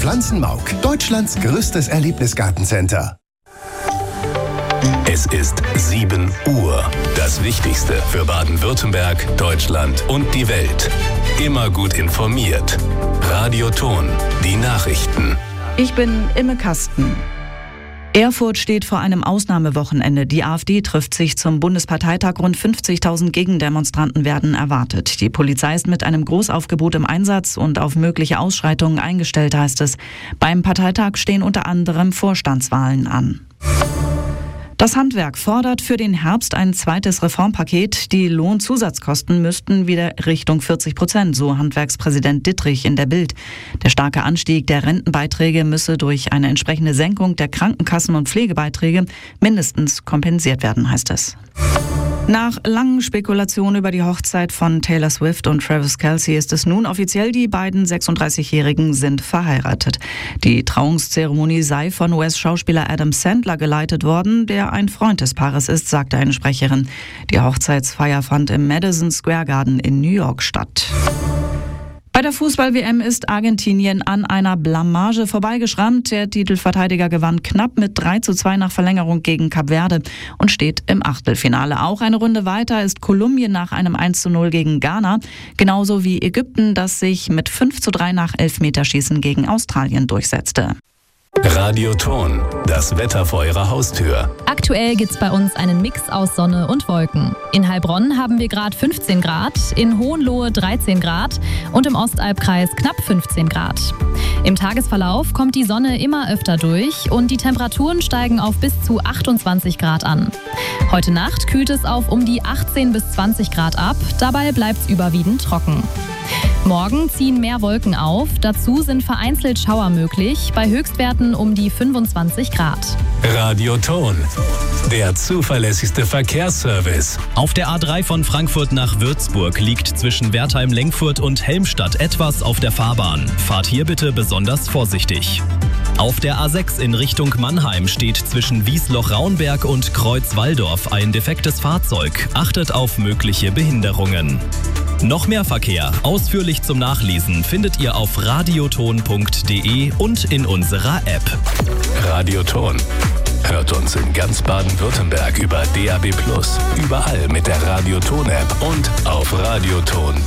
Pflanzenmauk, Deutschlands größtes Erlebnisgartencenter. Es ist 7 Uhr. Das Wichtigste für Baden-Württemberg, Deutschland und die Welt. Immer gut informiert. Radio Ton, die Nachrichten. Ich bin Imme Kasten. Erfurt steht vor einem Ausnahmewochenende. Die AfD trifft sich zum Bundesparteitag. Rund 50.000 Gegendemonstranten werden erwartet. Die Polizei ist mit einem Großaufgebot im Einsatz und auf mögliche Ausschreitungen eingestellt, heißt es. Beim Parteitag stehen unter anderem Vorstandswahlen an. Das Handwerk fordert für den Herbst ein zweites Reformpaket. Die Lohnzusatzkosten müssten wieder Richtung 40%, so Handwerkspräsident Dittrich in der Bild. Der starke Anstieg der Rentenbeiträge müsse durch eine entsprechende Senkung der Krankenkassen- und Pflegebeiträge mindestens kompensiert werden, heißt es. Nach langen Spekulationen über die Hochzeit von Taylor Swift und Travis Kelce ist es nun offiziell, die beiden 36-Jährigen sind verheiratet. Die Trauungszeremonie sei von US-Schauspieler Adam Sandler geleitet worden, der ein Freund des Paares ist, sagte eine Sprecherin. Die Hochzeitsfeier fand im Madison Square Garden in New York statt. Bei der Fußball-WM ist Argentinien an einer Blamage vorbeigeschrammt. Der Titelverteidiger gewann knapp mit 3:2 nach Verlängerung gegen Kap Verde und steht im Achtelfinale. Auch eine Runde weiter ist Kolumbien nach einem 1:0 gegen Ghana, genauso wie Ägypten, das sich mit 5:3 nach Elfmeterschießen gegen Australien durchsetzte. Radio Ton, das Wetter vor Ihrer Haustür. Aktuell gibt's bei uns einen Mix aus Sonne und Wolken. In Heilbronn haben wir gerade 15 Grad, in Hohenlohe 13 Grad und im Ostalbkreis knapp 15 Grad. Im Tagesverlauf kommt die Sonne immer öfter durch und die Temperaturen steigen auf bis zu 28 Grad an. Heute Nacht kühlt es auf um die 18 bis 20 Grad ab, dabei bleibt's überwiegend trocken. Morgen ziehen mehr Wolken auf, dazu sind vereinzelt Schauer möglich, bei Höchstwerten um die 25 Grad. Radio Ton, der zuverlässigste Verkehrsservice. Auf der A3 von Frankfurt nach Würzburg liegt zwischen Wertheim-Lenkfurt und Helmstadt etwas auf der Fahrbahn. Fahrt hier bitte besonders vorsichtig. Auf der A6 in Richtung Mannheim steht zwischen Wiesloch-Raunberg und Kreuz-Walldorf ein defektes Fahrzeug. Achtet auf mögliche Behinderungen. Noch mehr Verkehr, ausführlich zum Nachlesen, findet ihr auf radioton.de und in unserer App. Radio Ton. Hört uns in ganz Baden-Württemberg über DAB+, überall mit der Radio Ton App und auf radioton.de.